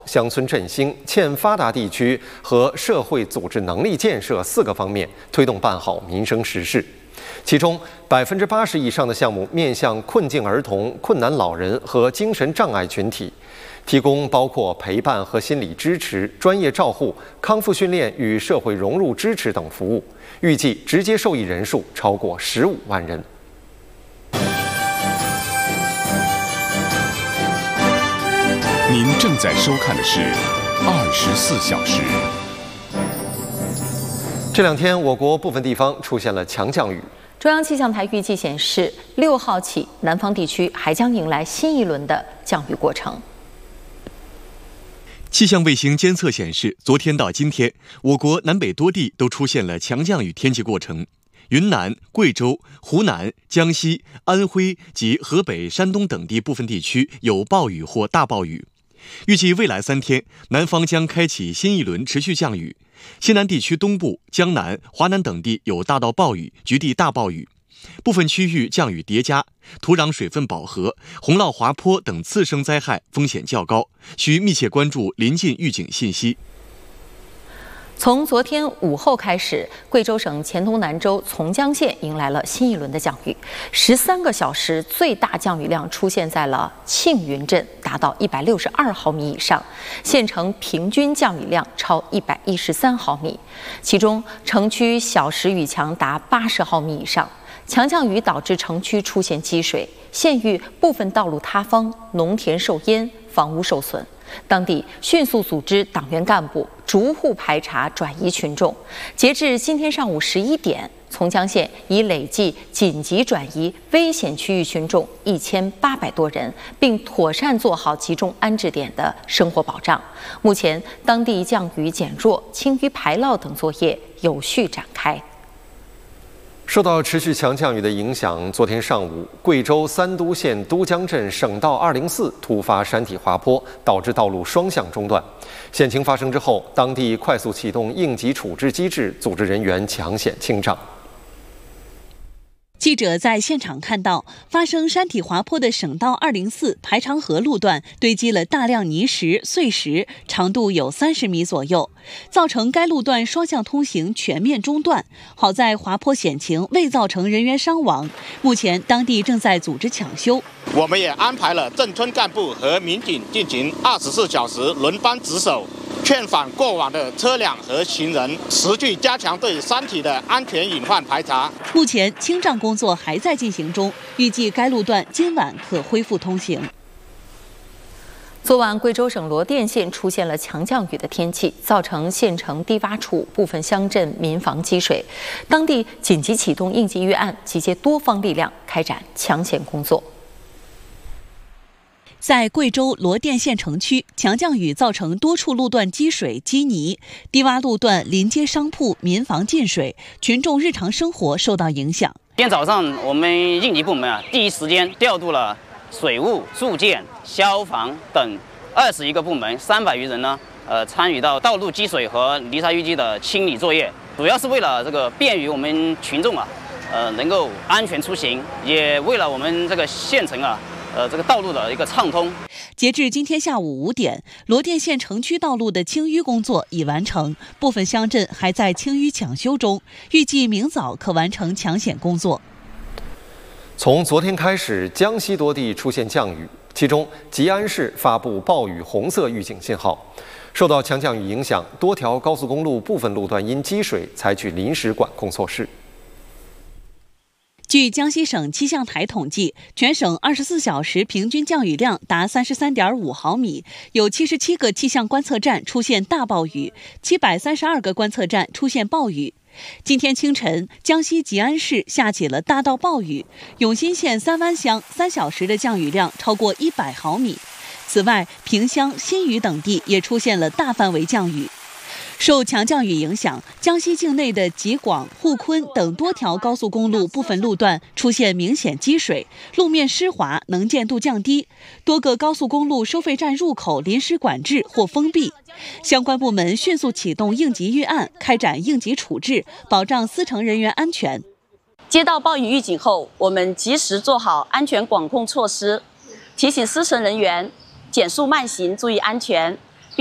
乡村振兴、欠发达地区和社会组织能力建设4个方面推动办好民生实事。其中，80%以上的项目面向困境儿童、困难老人和精神障碍群体，提供包括陪伴和心理支持、专业照护、康复训练与社会融入支持等服务，预计直接受益人数超过15万人。 您正在收看的是24小时。 这2天，我国部分地方出现了强降雨。 中央气象台预计显示，6号起，南方地区还将迎来新一轮的降雨过程。 气象卫星监测显示，昨天到今天，我国南北多地都出现了强降雨天气过程。云南、贵州、湖南、江西、安徽及河北、山东等地部分地区有暴雨或大暴雨。预计未来3天，南方将开启新一轮持续降雨。西南地区东部、江南、华南等地有大到暴雨，局地大暴雨。部分区域降雨叠加，土壤水分饱和，洪涝滑坡等次生灾害风险较高，需密切关注临近预警信息。 从昨天午后开始，贵州省黔东南州从江县迎来了新一轮的降雨，13个小时最大降雨量出现在了庆云镇，达到162毫米以上，县城平均降雨量超113毫米，其中城区小时雨强达80毫米以上。强降雨导致城区出现积水，县域部分道路塌方，农田受淹，房屋受损。当地迅速组织党员干部逐户排查转移群众。截至今天上午11点，从江县已累计紧急转移危险区域群众1800多人，并妥善做好集中安置点的生活保障。目前，当地降雨减弱、清淤排涝等作业有序展开。 受到持续强降雨的影响，昨天上午，贵州三都县都江镇省道204突发山体滑坡，导致道路双向中断。险情发生之后，当地快速启动应急处置机制，组织人员抢险清障。 记者在现场看到，发生山体滑坡的省道204排长河路段堆积了大量泥石、碎石，长度有30米左右，造成该路段双向通行全面中断。好在滑坡险情未造成人员伤亡，目前当地正在组织抢修。 我们也安排了镇村干部和民警进行24小时轮班值守，劝返过往的车辆和行人，持续加强对山体的安全隐患排查。 目前清障工作还在进行中，预计该路段今晚可恢复通行。 昨晚，贵州省罗甸县出现了强降雨的天气，造成县城低洼处部分乡镇民房积水，当地紧急启动应急预案，集结多方力量开展抢险工作。 在贵州罗甸县城区，强降雨造成多处路段积水积泥，低洼路段临街商铺、民房进水，群众日常生活受到影响。 今天早上，我们应急部门第一时间调度了水务、住建、消防等21个部门，300余人参与到道路积水和泥沙淤积的清理作业，主要是为了便于我们群众能够安全出行，也为了我们这个县城道路的一个畅通。 截至今天下午5点，罗甸县城区道路的清淤工作已完成，部分乡镇还在清淤抢修中，预计明早可完成抢险工作。 从昨天开始，江西多地出现降雨，其中吉安市发布暴雨红色预警信号。受到强降雨影响，多条高速公路部分路段因积水采取临时管控措施。 据江西省气象台统计，全省24小时平均降雨量达33.5毫米，有77个气象观测站出现大暴雨，732个观测站出现暴雨。今天清晨，江西吉安市下起了大到暴雨，永新县三湾乡3小时的降雨量超过100毫米。此外，萍乡、新余等地也出现了大范围降雨。受强降雨影响，江西境内的吉广、沪昆等多条高速公路部分路段出现明显积水，路面湿滑，能见度降低，多个高速公路收费站入口临时管制或封闭。相关部门迅速启动应急预案，开展应急处置，保障司乘人员安全。 接到暴雨预警后，我们及时做好安全管控措施，提醒司乘人员减速慢行，注意安全。